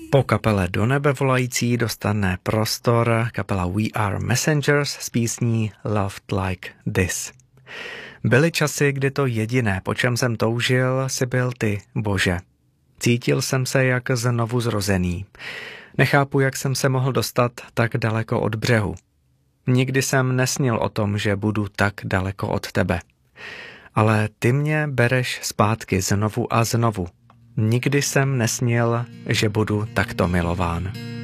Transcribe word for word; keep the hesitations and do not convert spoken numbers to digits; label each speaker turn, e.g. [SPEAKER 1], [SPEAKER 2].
[SPEAKER 1] Po kapele Do nebe volající dostane prostor kapela We Are Messengers s písní Loved Like This. Byly časy, kdy to jediné, po čem jsem toužil, si byl ty, Bože. Cítil jsem se jak znovu zrozený. Nechápu, jak jsem se mohl dostat tak daleko od břehu. Nikdy jsem nesnil o tom, že budu tak daleko od tebe. Ale ty mě bereš zpátky znovu a znovu. Nikdy jsem nesnil, že budu takto milován.